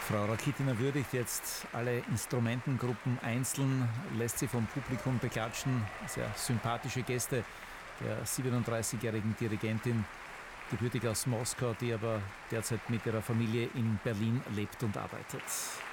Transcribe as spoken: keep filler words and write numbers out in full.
Frau Rakitina würdigt jetzt alle Instrumentengruppen einzeln, lässt sie vom Publikum beklatschen. Sehr sympathische Geste der siebenunddreißigjährigen Dirigentin, gebürtig aus Moskau, die aber derzeit mit ihrer Familie in Berlin lebt und arbeitet.